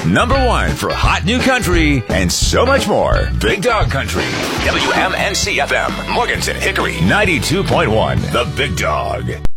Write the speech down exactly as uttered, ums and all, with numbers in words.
number one for hot new country and so much more. Big Dog Country. W M N C F M, Morganton, Hickory, ninety-two point one. The Big Dog.